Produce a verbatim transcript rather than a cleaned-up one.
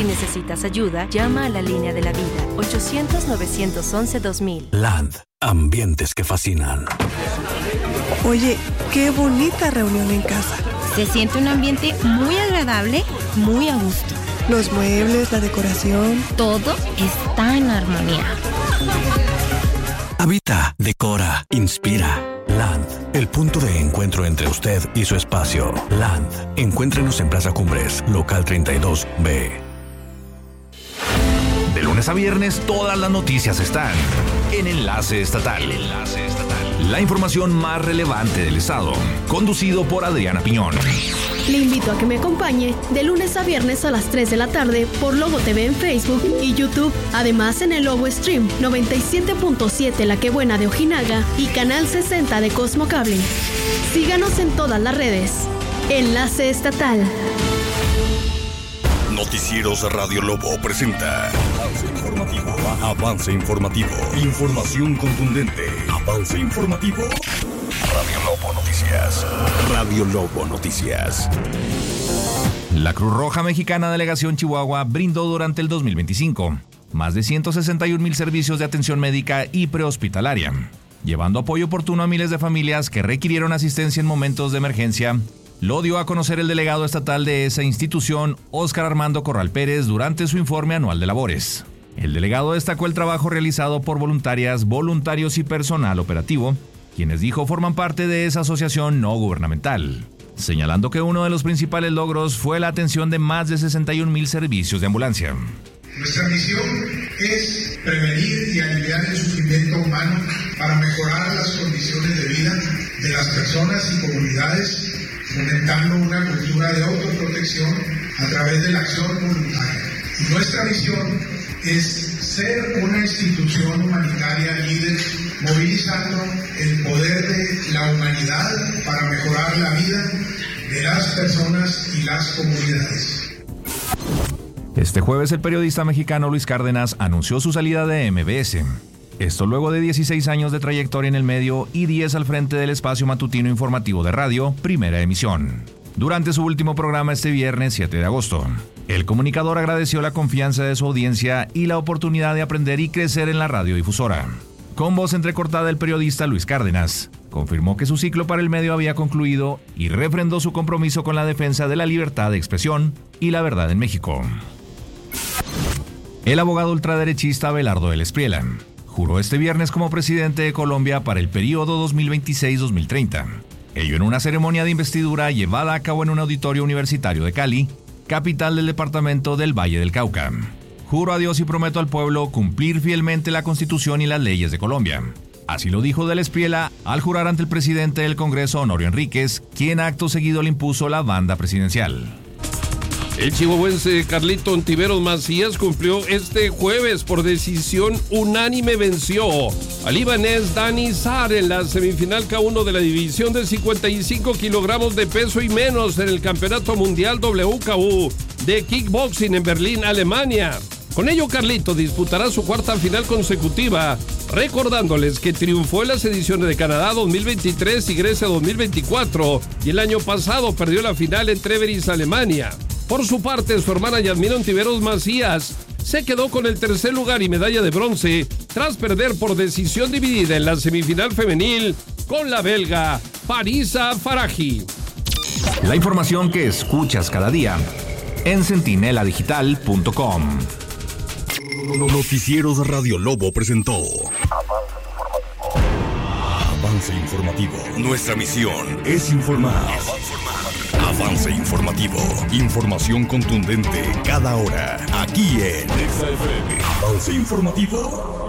Si necesitas ayuda, llama a la línea de la vida, ochocientos, novecientos once, dos mil. Land, ambientes que fascinan. Oye, qué bonita reunión en casa. Se siente un ambiente muy agradable, muy a gusto. Los muebles, la decoración. Todo está en armonía. Habita, decora, inspira. Land, el punto de encuentro entre usted y su espacio. Land, encuéntrenos en Plaza Cumbres, local treinta y dos B. De lunes a viernes, todas las noticias están en Enlace Estatal. Enlace Estatal. La información más relevante del estado, conducido por Adriana Piñón. Le invito a que me acompañe de lunes a viernes a las tres de la tarde por Lobo T V en Facebook y YouTube. Además en el Lobo Stream noventa y siete punto siete La Que Buena de Ojinaga y Canal sesenta de Cosmo Cable. Síganos en todas las redes. Enlace Estatal. Noticieros Radio Lobo presenta Avance Informativo. Avance Informativo. Información contundente. Avance Informativo. Radio Lobo Noticias. Radio Lobo Noticias. La Cruz Roja Mexicana Delegación Chihuahua brindó durante el dos mil veinticinco más de ciento sesenta y un mil servicios de atención médica y prehospitalaria, llevando apoyo oportuno a miles de familias que requirieron asistencia en momentos de emergencia. Lo dio a conocer el delegado estatal de esa institución, Óscar Armando Corral Pérez, durante su informe anual de labores. El delegado destacó el trabajo realizado por voluntarias, voluntarios y personal operativo, quienes dijo forman parte de esa asociación no gubernamental, señalando que uno de los principales logros fue la atención de más de sesenta y un mil servicios de ambulancia. Nuestra misión es prevenir y aliviar el sufrimiento humano para mejorar las condiciones de vida de las personas y comunidades, fomentando una cultura de autoprotección a través de la acción voluntaria. Y nuestra misión es ser una institución humanitaria líder, movilizando el poder de la humanidad para mejorar la vida de las personas y las comunidades. Este jueves el periodista mexicano Luis Cárdenas anunció su salida de M B S. Esto luego de dieciséis años de trayectoria en el medio y diez al frente del espacio matutino informativo de radio, Primera Emisión. Durante su último programa este viernes siete de agosto, el comunicador agradeció la confianza de su audiencia y la oportunidad de aprender y crecer en la radiodifusora. Con voz entrecortada, el periodista Luis Cárdenas confirmó que su ciclo para el medio había concluido y refrendó su compromiso con la defensa de la libertad de expresión y la verdad en México. El abogado ultraderechista Abelardo del Espriella juró este viernes como presidente de Colombia para el periodo dos mil veintiséis a dos mil treinta. Ello en una ceremonia de investidura llevada a cabo en un auditorio universitario de Cali, capital del departamento del Valle del Cauca. Juro a Dios y prometo al pueblo cumplir fielmente la Constitución y las leyes de Colombia. Así lo dijo del Espriella al jurar ante el presidente del Congreso, Honorio Enríquez, quien acto seguido le impuso la banda presidencial. El chihuahuense Carlito Ontiveros Macías cumplió este jueves por decisión unánime, venció al libanés Dani Saar en la semifinal K uno de la división de cincuenta y cinco kilogramos de peso y menos en el Campeonato Mundial W K U de Kickboxing en Berlín, Alemania. Con ello, Carlito disputará su cuarta final consecutiva, recordándoles que triunfó en las ediciones de Canadá dos mil veintitrés y Grecia dos mil veinticuatro y el año pasado perdió la final en Treveris, Alemania. Por su parte, su hermana Yasmina Ontiveros Macías se quedó con el tercer lugar y medalla de bronce tras perder por decisión dividida en la semifinal femenil con la belga Parisa Faraji. La información que escuchas cada día en centinela digital punto com. Noticieros Radio Lobo presentó Avance Informativo. Nuestra misión es informar. Avance Informativo. Información contundente cada hora. Aquí en Avance Informativo.